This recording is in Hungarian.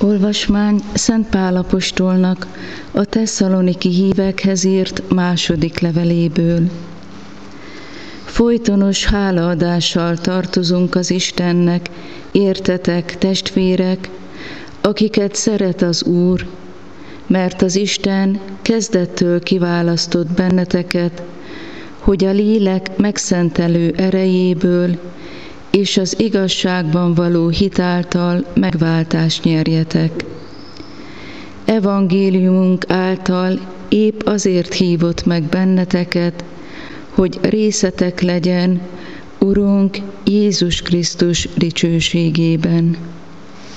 Olvasmány Szent Pál apostolnak a tesszaloniki hívekhez írt második leveléből. Folytonos hálaadással tartozunk az Istennek, értetek, testvérek, akiket szeret az Úr, mert az Isten kezdettől kiválasztott benneteket, hogy a lélek megszentelő erejéből és az igazságban való hit által megváltást nyerjetek. Evangéliumunk által épp azért hívott meg benneteket, hogy részetek legyen Urunk Jézus Krisztus dicsőségében.